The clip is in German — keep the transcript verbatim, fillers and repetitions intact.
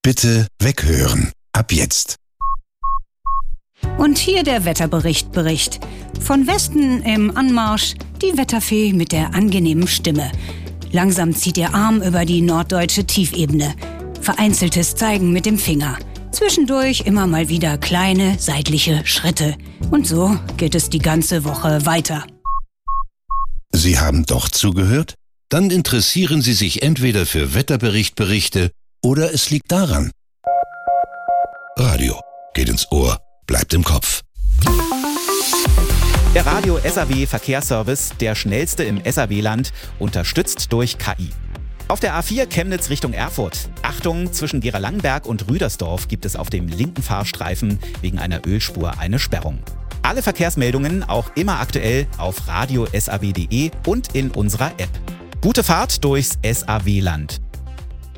Bitte weghören. Ab jetzt. Und hier der Wetterbericht Bericht. Von Westen im Anmarsch die Wetterfee mit der angenehmen Stimme. Langsam zieht ihr Arm über die norddeutsche Tiefebene. Vereinzeltes Zeigen mit dem Finger. Zwischendurch immer mal wieder kleine seitliche Schritte. Und so geht es die ganze Woche weiter. Sie haben doch zugehört? Dann interessieren Sie sich entweder für Wetterberichtberichte oder es liegt daran. Radio geht ins Ohr, bleibt im Kopf. Der Radio S A W Verkehrsservice, der schnellste im S A W-Land, unterstützt durch K I. Auf der A vier Chemnitz Richtung Erfurt. Achtung, zwischen Gera-Langenberg und Rüdersdorf gibt es auf dem linken Fahrstreifen wegen einer Ölspur eine Sperrung. Alle Verkehrsmeldungen auch immer aktuell auf radio punkt s a w punkt d e und in unserer App. Gute Fahrt durchs S A W-Land.